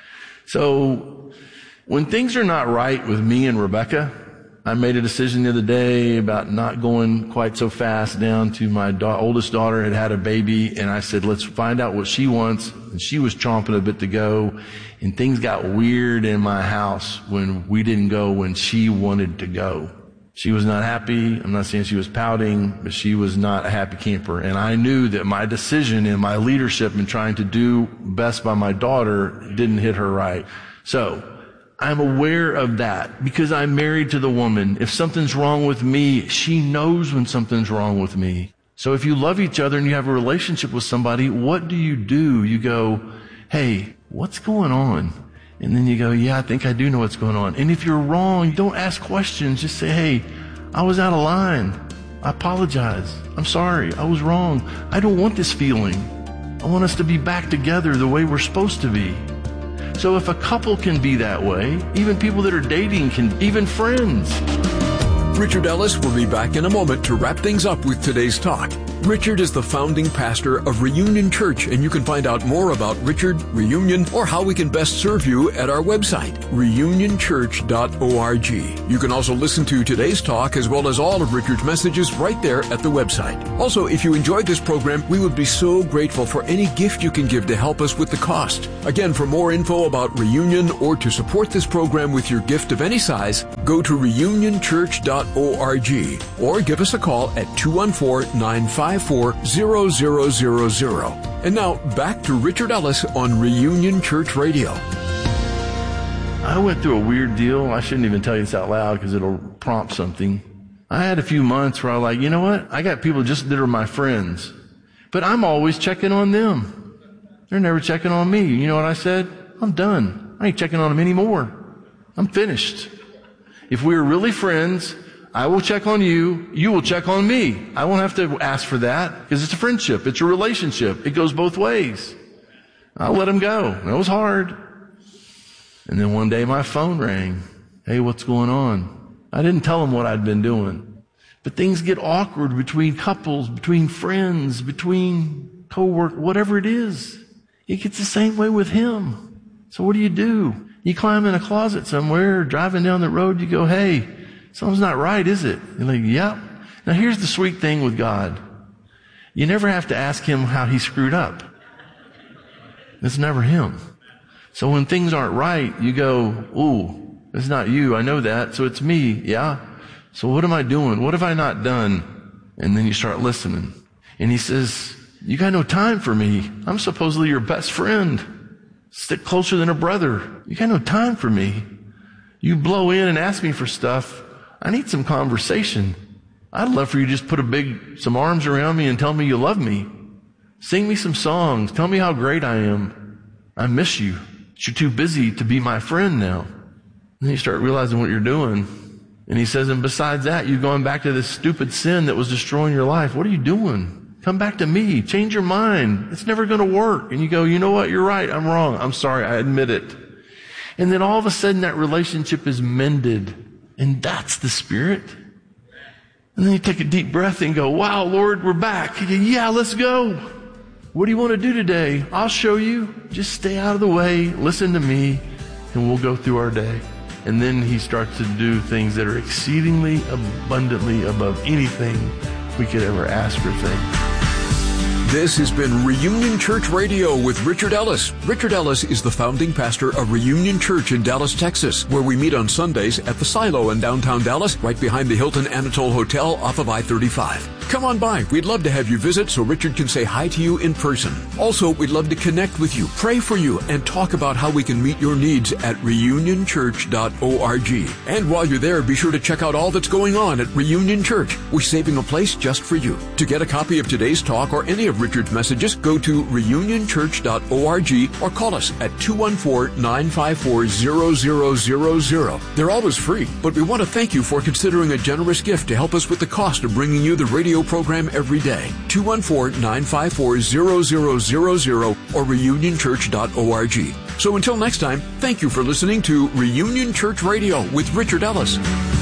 So when things are not right with me and Rebecca, I made a decision the other day about not going quite so fast down to my da- oldest daughter had had a baby, and I said, let's find out what she wants. And she was chomping a bit to go, and things got weird in my house when we didn't go when she wanted to go. She was not happy. I'm not saying she was pouting, but she was not a happy camper. And I knew that my decision and my leadership in trying to do best by my daughter didn't hit her right. So I'm aware of that because I'm married to the woman. If something's wrong with me, she knows when something's wrong with me. So if you love each other and you have a relationship with somebody, what do you do? You go, hey, what's going on? And then you go, yeah, I think I do know what's going on. And if you're wrong, don't ask questions. Just say, hey, I was out of line. I apologize. I'm sorry. I was wrong. I don't want this feeling. I want us to be back together the way we're supposed to be. So if a couple can be that way, even people that are dating can, even friends. Richard Ellis will be back in a moment to wrap things up with today's talk. Richard is the founding pastor of Reunion Church, and you can find out more about Richard, Reunion, or how we can best serve you at our website, reunion church dot org. You can also listen to today's talk as well as all of Richard's messages right there at the website. Also, if you enjoyed this program, we would be so grateful for any gift you can give to help us with the cost. Again, for more info about Reunion or to support this program with your gift of any size, go to reunion church dot org or give us a call at two one four, nine five four, zero zero zero zero. And now, back to Richard Ellis on Reunion Church Radio. I went through a weird deal. I shouldn't even tell you this out loud because it'll prompt something. I had a few months where I was like, you know what? I got people just that are my friends, but I'm always checking on them. They're never checking on me. You know what I said? I'm done. I ain't checking on them anymore. I'm finished. If we were really friends, I will check on you. You will check on me. I won't have to ask for that because it's a friendship. It's a relationship. It goes both ways. I'll let them go. That was hard. And then one day my phone rang. Hey, what's going on? I didn't tell them what I'd been doing. But things get awkward between couples, between friends, between co-workers, whatever it is. It gets the same way with him. So what do you do? You climb in a closet somewhere, driving down the road, you go, hey, something's not right, is it? You're like, yep. Now here's the sweet thing with God. You never have to ask him how he screwed up. It's never him. So when things aren't right, you go, ooh, it's not you. I know that. So it's me. Yeah. So what am I doing? What have I not done? And then you start listening. And he says, you got no time for me. I'm supposedly your best friend. Stick closer than a brother. You got no time for me. You blow in and ask me for stuff. I need some conversation. I'd love for you to just put a big, some arms around me and tell me you love me. Sing me some songs. Tell me how great I am. I miss you. You're too busy to be my friend now. And then you start realizing what you're doing. And he says, and besides that, you're going back to this stupid sin that was destroying your life. What are you doing? Come back to me. Change your mind. It's never going to work. And you go, you know what? You're right. I'm wrong. I'm sorry. I admit it. And then all of a sudden that relationship is mended. And that's the Spirit. And then you take a deep breath and go, wow, Lord, we're back. You go, yeah, let's go. What do you want to do today? I'll show you. Just stay out of the way. Listen to me. And we'll go through our day. And then he starts to do things that are exceedingly abundantly above anything we could ever ask or think. This has been Reunion Church Radio with Richard Ellis. Richard Ellis is the founding pastor of Reunion Church in Dallas, Texas, where we meet on Sundays at the Silo in downtown Dallas, right behind the Hilton Anatole Hotel off of I thirty-five. Come on by. We'd love to have you visit so Richard can say hi to you in person. Also, we'd love to connect with you, pray for you, and talk about how we can meet your needs at reunion church dot org. And while you're there, be sure to check out all that's going on at Reunion Church. We're saving a place just for you. To get a copy of today's talk or any of Richard's messages, go to reunion church dot org or call us at two one four, nine five four, zero zero zero zero. They're always free, but we want to thank you for considering a generous gift to help us with the cost of bringing you the radio program every day. two one four, nine five four, zero zero zero zero or reunion church dot org. So until next time, thank you for listening to Reunion Church Radio with Richard Ellis.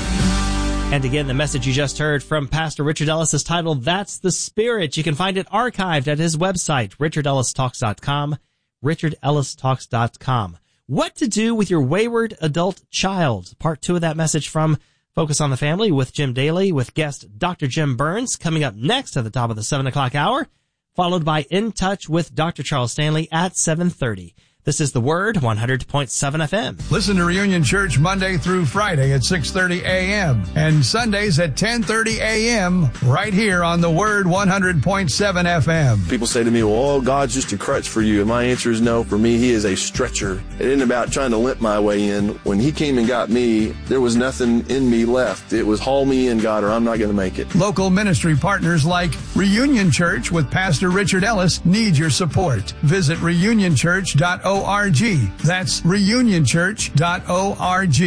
And again, the message you just heard from Pastor Richard Ellis is titled, That's the Spirit. You can find it archived at his website, richard ellis talks dot com, richard ellis talks dot com. What to do with your wayward adult child. Part two of that message from Focus on the Family with Jim Daly with guest Doctor Jim Burns coming up next at the top of the seven o'clock hour, followed by In Touch with Doctor Charles Stanley at seven thirty. This is The Word, one hundred point seven F M. Listen to Reunion Church Monday through Friday at six thirty a.m. and Sundays at ten thirty a.m. right here on The Word, one hundred point seven F M. People say to me, well, oh, God's just a crutch for you. And my answer is no. For me, He is a stretcher. It isn't about trying to limp my way in. When He came and got me, there was nothing in me left. It was haul me in, God, or I'm not going to make it. Local ministry partners like Reunion Church with Pastor Richard Ellis need your support. Visit reunion church dot org. That's reunion church dot org.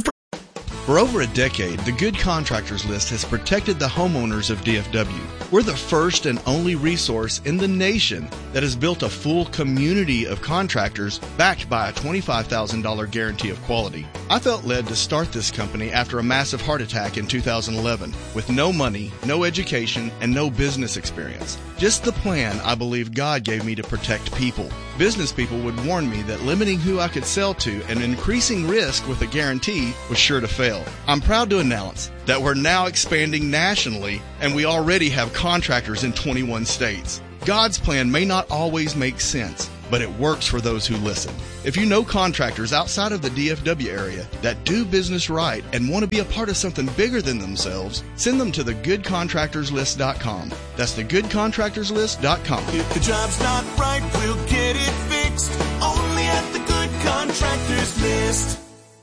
For over a decade, the Good Contractors List has protected the homeowners of D F W. We're the first and only resource in the nation that has built a full community of contractors backed by a twenty-five thousand dollars guarantee of quality. I felt led to start this company after a massive heart attack in two thousand eleven with no money, no education, and no business experience. Just the plan I believe God gave me to protect people. Business people would warn me that limiting who I could sell to and increasing risk with a guarantee was sure to fail. I'm proud to announce that we're now expanding nationally, and we already have contractors in twenty-one states. God's plan may not always make sense, but it works for those who listen. If you know contractors outside of the D F W area that do business right and want to be a part of something bigger than themselves, send them to the good contractors list dot com. That's the good contractors list dot com. If the job's not right, we'll get it fixed. Only at the Good Contractors List.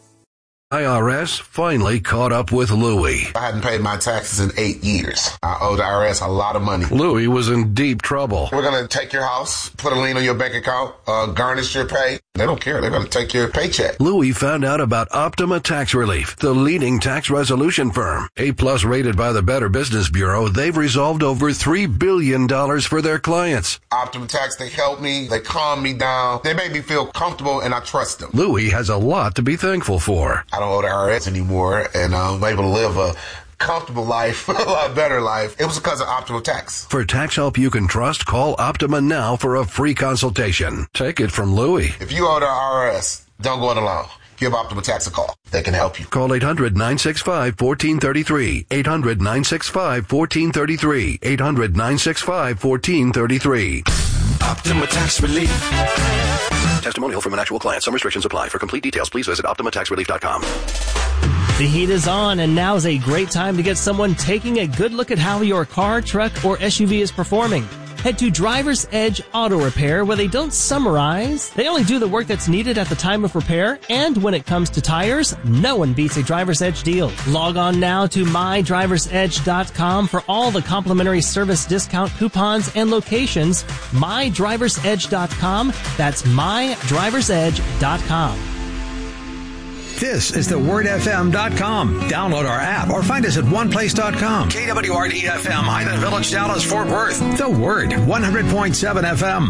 I R S finally caught up with Louie. I hadn't paid my taxes in eight years. I owed the I R S a lot of money. Louie was in deep trouble. We're going to take your house, put a lien on your bank account, uh, garnish your pay. They don't care. They're going to take your paycheck. Louie found out about Optima Tax Relief, the leading tax resolution firm. A-plus rated by the Better Business Bureau, they've resolved over three billion dollars for their clients. Optima Tax, they help me. They calm me down. They make me feel comfortable, and I trust them. Louie has a lot to be thankful for. I don't owe the I R S anymore, and I'm able to live a comfortable life, a lot better life. It was because of Optima Tax. For tax help you can trust, call Optima now for a free consultation. Take it from Louie. If you owe the I R S, don't go it alone. Give Optima Tax a call. They can help you. Call eight hundred, nine six five, one four three three. eight hundred, nine six five, one four three three. eight hundred, nine six five, one four three three. Optima Tax Relief. Testimonial from an actual client. Some restrictions apply. For complete details, please visit optima tax relief dot com. The heat is on, and now is a great time to get someone taking a good look at how your car, truck, or S U V is performing. Head to Driver's Edge Auto Repair, where they don't summarize. They only do the work that's needed at the time of repair, and when it comes to tires, no one beats a Driver's Edge deal. Log on now to my drivers edge dot com for all the complimentary service discount coupons and locations. my drivers edge dot com. That's my drivers edge dot com. This is the word f m dot com. Download our app or find us at one place dot com. K W R D F M, Highland Village, Dallas, Fort Worth. The Word, one hundred point seven F M.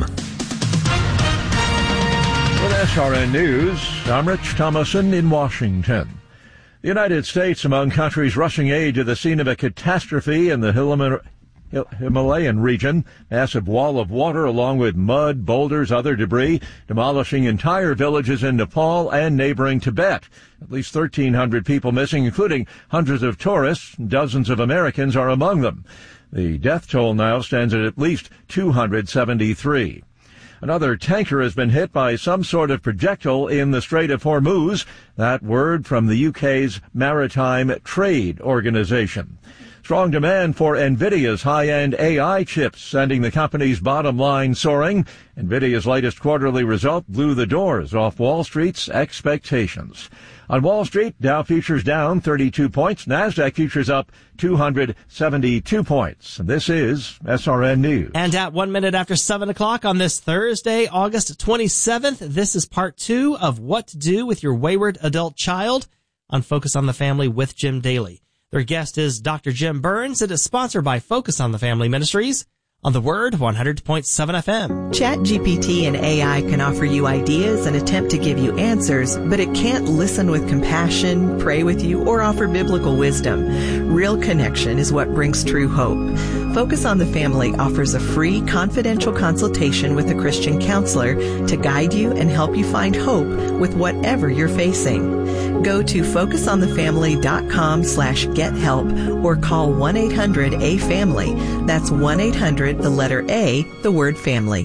With S R N News, I'm Rich Thomason in Washington. The United States among countries rushing aid to the scene of a catastrophe in the Himalaya. Himalayan region. Massive wall of water along with mud, boulders, other debris, demolishing entire villages in Nepal and neighboring Tibet. At least thirteen hundred people missing, including hundreds of tourists. Dozens of Americans are among them. The death toll now stands at at least two hundred seventy-three. Another tanker has been hit by some sort of projectile in the Strait of Hormuz. That word from the U K's Maritime Trade Organization. Strong demand for NVIDIA's high-end A I chips, sending the company's bottom line soaring. NVIDIA's latest quarterly result blew the doors off Wall Street's expectations. On Wall Street, Dow futures down thirty-two points, NASDAQ futures up two hundred seventy-two points. This is S R N News. And at one minute after seven o'clock on this Thursday, August twenty-seventh, this is part two of What to Do with Your Wayward Adult Child on Focus on the Family with Jim Daly. Their guest is Doctor Jim Burns. It is sponsored by Focus on the Family Ministries on the Word, one hundred point seven F M. ChatGPT and A I can offer you ideas and attempt to give you answers, but it can't listen with compassion, pray with you, or offer biblical wisdom. Real connection is what brings true hope. Focus on the Family offers a free, confidential consultation with a Christian counselor to guide you and help you find hope with whatever you're facing. Go to focus on the family dot com slash get help or call one eight hundred A family. That's one eight hundred, the letter A, the word family.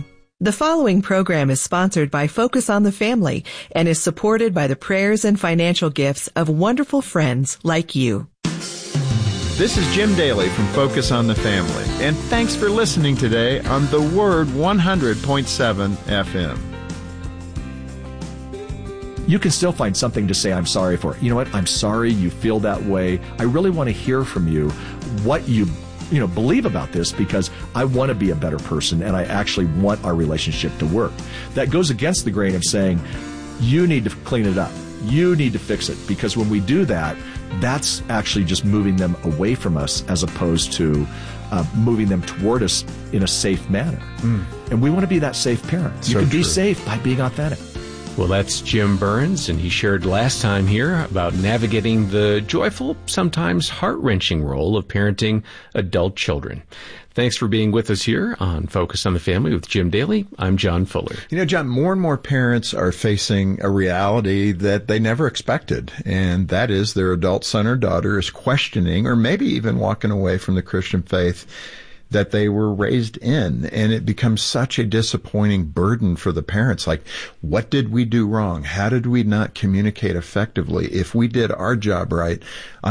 The following program is sponsored by Focus on the Family and is supported by the prayers and financial gifts of wonderful friends like you. This is Jim Daly from Focus on the Family, and thanks for listening today on The Word one hundred point seven F M. You can still find something to say I'm sorry for. You know what? I'm sorry you feel that way. I really want to hear from you what you you know, believe about this, because I want to be a better person and I actually want our relationship to work. That goes against the grain of saying, you need to clean it up. You need to fix it. Because when we do that, that's actually just moving them away from us as opposed to uh, moving them toward us in a safe manner. Mm. And we want to be that safe parent. You so can true. be safe by being authentic. Well, that's Jim Burns, and he shared last time here about navigating the joyful, sometimes heart-wrenching role of parenting adult children. Thanks for being with us here on Focus on the Family with Jim Daly. I'm John Fuller. You know, John, more and more parents are facing a reality that they never expected, and that is their adult son or daughter is questioning or maybe even walking away from the Christian faith that they were raised in, and it becomes such a disappointing burden for the parents. Like, what did we do wrong? How did we not communicate effectively? If we did our job right,